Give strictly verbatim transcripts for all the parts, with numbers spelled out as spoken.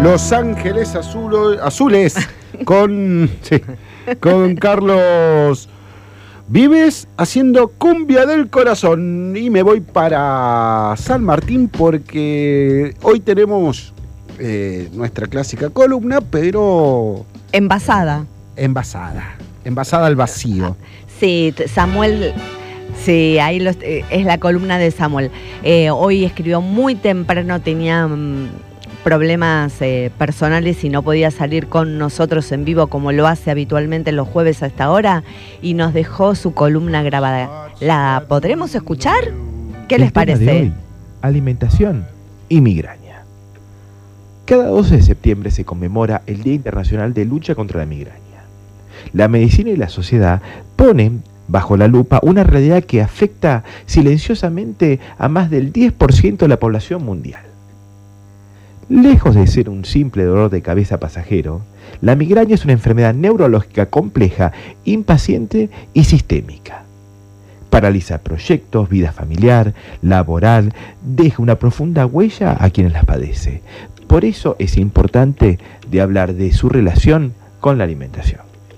Los Ángeles Azulo, Azules con, sí, con Carlos Vives haciendo Cumbia del Corazón. Y me voy para San Martín porque hoy tenemos eh, nuestra clásica columna, pero... Envasada. Envasada. Envasada al vacío. Sí, Samuel... Sí, ahí los, eh, es la columna de Samuel. Eh, hoy escribió muy temprano, tenía um, problemas eh, personales y no podía salir con nosotros en vivo como lo hace habitualmente los jueves a esta hora y nos dejó su columna grabada. ¿La podremos escuchar? ¿Qué les parece? El tema de hoy, alimentación y migraña. Cada doce de septiembre se conmemora el Día Internacional de Lucha contra la Migraña. La medicina y la sociedad ponen bajo la lupa una realidad que afecta silenciosamente a más del diez por ciento de la población mundial. Lejos de ser un simple dolor de cabeza pasajero, la migraña es una enfermedad neurológica compleja, impaciente y sistémica. Paraliza proyectos, vida familiar, laboral, deja una profunda huella a quienes las padece. Por eso es importante de hablar de su relación con la alimentación.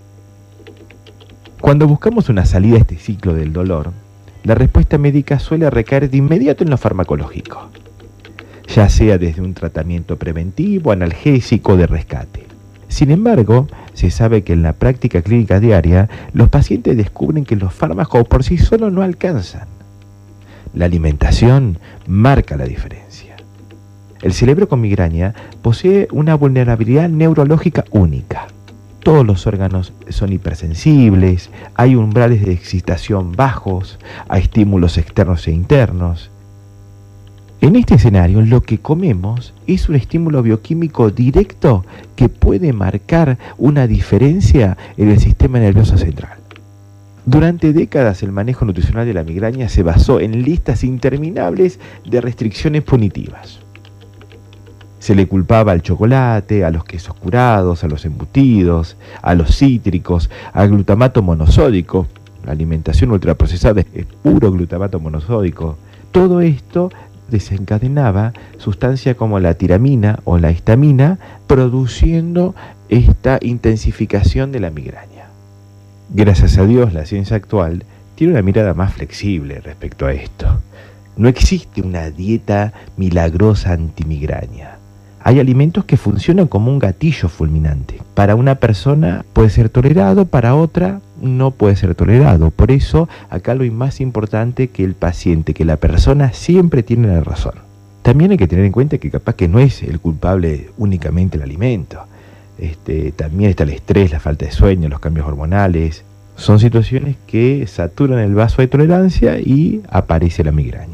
Cuando buscamos una salida a este ciclo del dolor, la respuesta médica suele recaer de inmediato en lo farmacológico, ya sea desde un tratamiento preventivo, analgésico, de rescate. Sin embargo, se sabe que en la práctica clínica diaria, los pacientes descubren que los fármacos por sí solos no alcanzan. La alimentación marca la diferencia. El cerebro con migraña posee una vulnerabilidad neurológica única. Todos los órganos son hipersensibles, hay umbrales de excitación bajos, hay estímulos externos e internos. En este escenario, lo que comemos es un estímulo bioquímico directo que puede marcar una diferencia en el sistema nervioso central. Durante décadas, el manejo nutricional de la migraña se basó en listas interminables de restricciones punitivas. Se le culpaba al chocolate, a los quesos curados, a los embutidos, a los cítricos, al glutamato monosódico. La alimentación ultraprocesada es puro glutamato monosódico. Todo esto desencadenaba sustancias como la tiramina o la histamina, produciendo esta intensificación de la migraña. Gracias a Dios, la ciencia actual tiene una mirada más flexible respecto a esto. No existe una dieta milagrosa antimigraña. Hay alimentos que funcionan como un gatillo fulminante. Para una persona puede ser tolerado, para otra no puede ser tolerado. Por eso, acá lo más importante que el paciente, que la persona siempre tiene la razón. También hay que tener en cuenta que capaz que no es el culpable únicamente el alimento. Este, también está el estrés, la falta de sueño, los cambios hormonales. Son situaciones que saturan el vaso de tolerancia y aparece la migraña.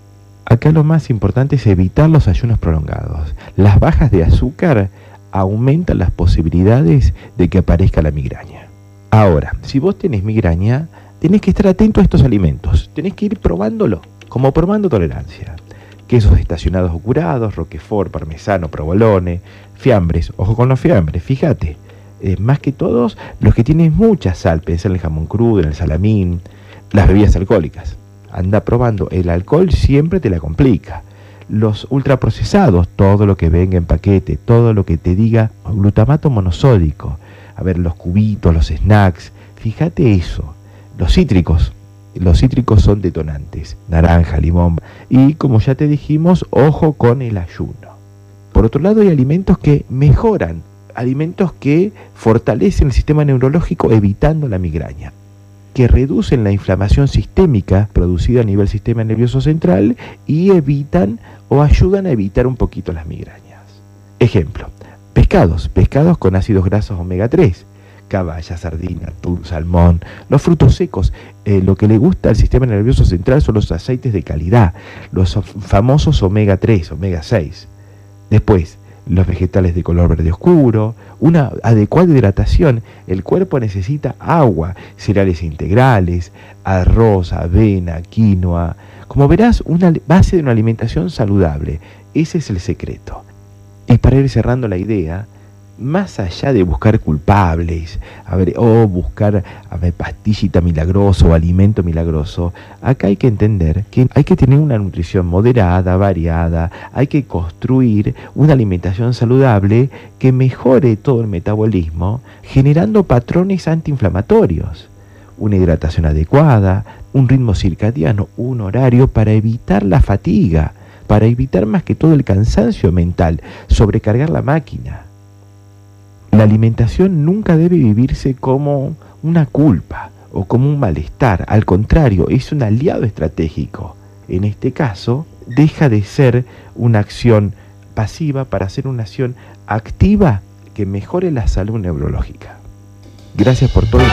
Acá lo más importante es evitar los ayunos prolongados. Las bajas de azúcar aumentan las posibilidades de que aparezca la migraña. Ahora, si vos tenés migraña, tenés que estar atento a estos alimentos. Tenés que ir probándolo, como probando tolerancia. Quesos estacionados o curados, roquefort, parmesano, provolone, fiambres. Ojo con los fiambres, fíjate. Eh, más que todos, los que tienen mucha sal, pensá en el jamón crudo, en el salamín, las bebidas alcohólicas. Anda probando, el alcohol siempre te la complica. Los ultraprocesados, todo lo que venga en paquete, todo lo que te diga glutamato monosódico, a ver, los cubitos, los snacks, fíjate eso. Los cítricos, los cítricos son detonantes, naranja, limón, y como ya te dijimos, ojo con el ayuno. Por otro lado, hay alimentos que mejoran, alimentos que fortalecen el sistema neurológico evitando la migraña, que reducen la inflamación sistémica producida a nivel sistema nervioso central y evitan o ayudan a evitar un poquito las migrañas. Ejemplo, pescados, pescados con ácidos grasos omega tres, caballa, sardina, atún, salmón, los frutos secos. Eh, lo que le gusta al sistema nervioso central son los aceites de calidad, los famosos omega tres, omega seis. Después, los vegetales de color verde oscuro, una adecuada hidratación. El cuerpo necesita agua, cereales integrales, arroz, avena, quinoa. Como verás, una base de una alimentación saludable. Ese es el secreto. Y para ir cerrando la idea, más allá de buscar culpables, a ver, o buscar a ver, pastillita milagroso o alimento milagroso, acá hay que entender que hay que tener una nutrición moderada, variada, hay que construir una alimentación saludable que mejore todo el metabolismo, generando patrones antiinflamatorios, una hidratación adecuada, un ritmo circadiano, un horario para evitar la fatiga, para evitar más que todo el cansancio mental, sobrecargar la máquina. La alimentación nunca debe vivirse como una culpa o como un malestar. Al contrario, es un aliado estratégico. En este caso, deja de ser una acción pasiva para ser una acción activa que mejore la salud neurológica. Gracias por todo.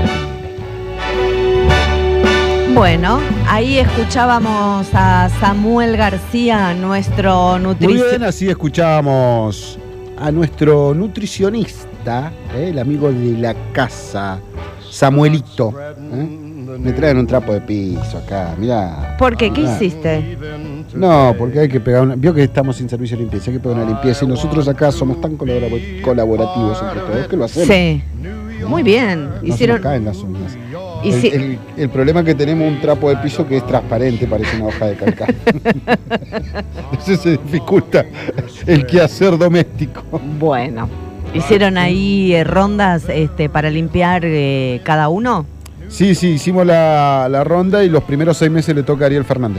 Bueno, ahí escuchábamos a Samuel García, nuestro nutricionista. Muy bien, así escuchábamos a nuestro nutricionista, ¿eh? El amigo de la casa, Samuelito. ¿eh? Me traen un trapo de piso acá, mirá. ¿Por qué? ¿Qué mirá. hiciste? No, porque hay que pegar una... Vio que estamos sin servicio de limpieza, hay que pegar una limpieza y nosotros acá somos tan colabor- colaborativos entre todos que lo hacemos. Sí, muy bien. No Hicieron... se nos caen las uñas. Y El, si- el, el problema es que tenemos un trapo de piso que es transparente, parece una hoja de calcar. Eso se dificulta el quehacer doméstico. Bueno, ¿hicieron ahí eh, rondas este, para limpiar eh, cada uno? Sí, sí, hicimos la, la ronda y los primeros seis meses le toca a Ariel Fernández.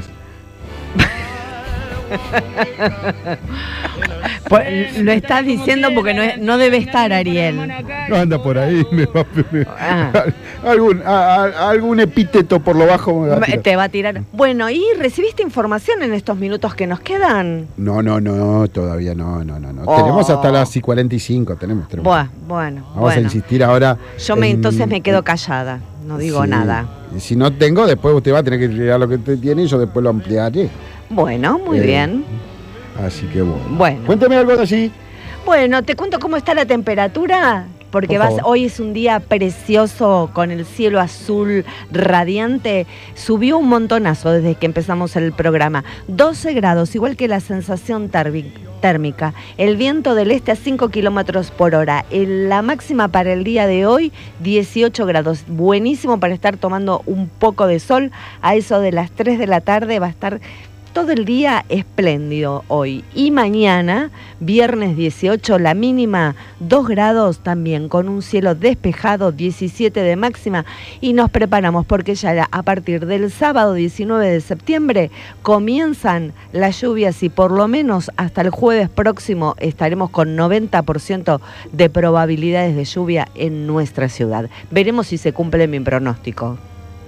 Pues, lo estás diciendo porque no, es- no debe estar Ariel. No anda por ahí, me va, me- Ah. algún, a- a- algún epíteto por lo bajo me va a tirar. Te va a tirar. Bueno, ¿y recibiste información en estos minutos que nos quedan? No, no, no, todavía no, no, no. no. Oh. Tenemos hasta las y cuarenta y cinco, tenemos. tenemos. Buah, bueno, Vamos bueno. a insistir ahora. Yo me, en- entonces me quedo callada, no digo Sí. nada. Y si no tengo, después usted va a tener que llegar lo que usted tiene y yo después lo ampliaré. Bueno, muy Eh, bien. Así que bueno. Bueno. Cuénteme algo de allí. Bueno, te cuento cómo está la temperatura, porque Por vas, favor. hoy es un día precioso con el cielo azul radiante. Subió un montonazo desde que empezamos el programa. doce grados, igual que la sensación térbi- térmica. El viento del este a cinco kilómetros por hora. El- la máxima para el día de hoy, dieciocho grados. Buenísimo para estar tomando un poco de sol. A eso de las tres de la tarde va a estar todo el día espléndido hoy. Y mañana, viernes dieciocho, la mínima dos grados también, con un cielo despejado, diecisiete de máxima. Y nos preparamos porque ya a partir del sábado diecinueve de septiembre comienzan las lluvias y por lo menos hasta el jueves próximo estaremos con noventa por ciento de probabilidades de lluvia en nuestra ciudad. Veremos si se cumple mi pronóstico.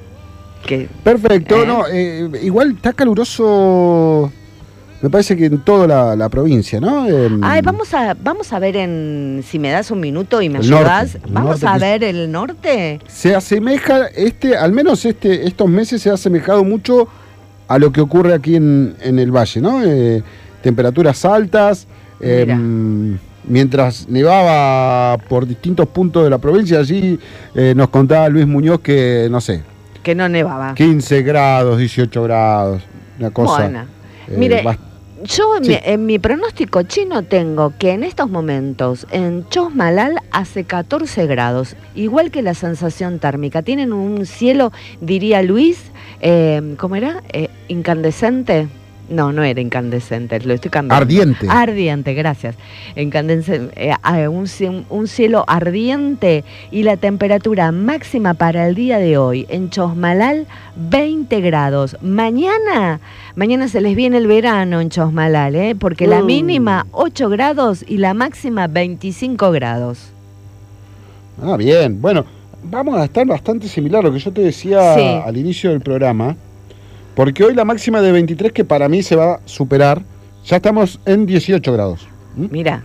Que, Perfecto, ¿Eh? no, eh, igual está caluroso, me parece que en toda la, la provincia, ¿no? En- Ay, vamos a, vamos a ver en, si me das un minuto y me El ayudas, norte, el vamos norte a que es- ver el norte. Se asemeja, este, al menos este, estos meses se ha asemejado mucho a lo que ocurre aquí en, en el valle, ¿no? Eh, temperaturas altas, eh, Mira. mientras nevaba por distintos puntos de la provincia, allí eh, nos contaba Luis Muñoz que, no sé, Que no nevaba. quince grados, dieciocho grados, una cosa. Bueno, eh, mire, bast- yo en, sí. mi, en mi pronóstico chino tengo que en estos momentos en Chosmalal hace catorce grados, igual que la sensación térmica. Tienen un cielo, diría Luis, eh, ¿cómo era? Eh, incandescente. No, no era incandescente, lo estoy cambiando. Ardiente. Ardiente, gracias. Incandescente, eh, ah, un, cie- un cielo ardiente y la temperatura máxima para el día de hoy en Chosmalal, veinte grados. Mañana, mañana se les viene el verano en Chosmalal, ¿eh? Porque la Mm. mínima ocho grados y la máxima veinticinco grados. Ah, bien. Bueno, vamos a estar bastante similar a lo que yo te decía Sí. al inicio del programa, porque hoy la máxima de veintitrés, que para mí se va a superar, ya estamos en dieciocho grados. ¿Mm? Mira,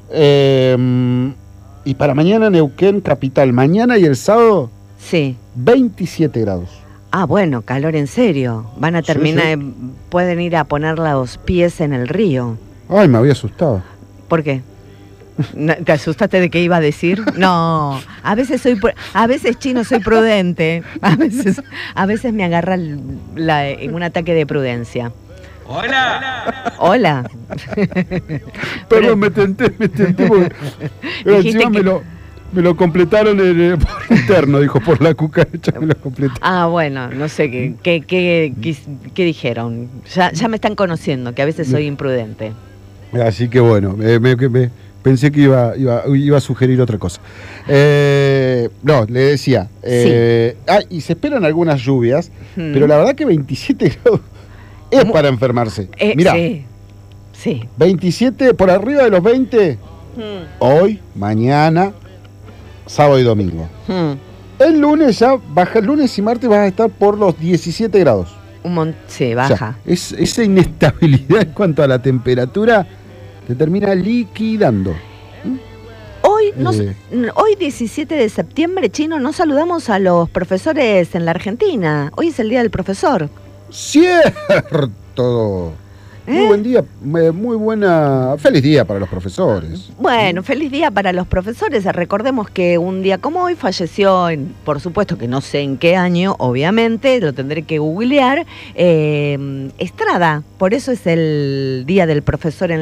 Eh, y para mañana Neuquén Capital, mañana y el sábado, sí. veintisiete grados. Ah, bueno, calor en serio. Van a Sí, terminar, sí. eh, pueden ir a poner los pies en el río. Ay, me había asustado. ¿Por qué? No, ¿te asustaste de qué iba a decir? No, a veces soy, pru- a veces chino soy prudente, a veces, a veces me agarra el- la- un ataque de prudencia. Hola. Hola. Perdón, me tenté, me tenté porque encima me que... lo, me lo completaron el, por interno, dijo, por la cucaracha me lo completaron. Ah, bueno, no sé qué, qué, qué, qué, qué dijeron. Ya, ya me están conociendo, que a veces soy imprudente. Así que bueno, me, me, me pensé que iba, iba, iba a sugerir otra cosa. Eh, no, le decía. Eh, sí. Ah, y se esperan algunas lluvias, hmm. pero la verdad que veintisiete grados es para enfermarse. Eh, Mirá, sí, sí. veintisiete, por arriba de los veinte, hmm. hoy, mañana, sábado y domingo. Hmm. El lunes ya baja, el lunes y martes vas a estar por los diecisiete grados. Un mon sí, baja. O sea, es, esa inestabilidad en cuanto a la temperatura te termina liquidando. Hoy, nos, eh. hoy diecisiete de septiembre, Chino, nos saludamos a los profesores en la Argentina. Hoy es el Día del Profesor. ¡Cierto! ¿Eh? Muy buen día, muy buena, feliz día para los profesores. Bueno, feliz día para los profesores. Recordemos que un día como hoy falleció, en, por supuesto que no sé en qué año, obviamente, lo tendré que googlear, eh, Estrada. Por eso es el Día del Profesor en